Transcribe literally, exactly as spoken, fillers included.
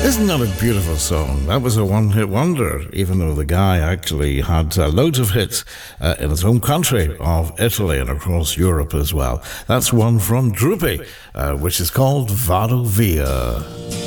Isn't that a beautiful song? That was a one-hit wonder, even though the guy actually had uh, loads of hits uh, in his home country of Italy and across Europe as well. That's one from Droopy, uh, which is called Vado Via.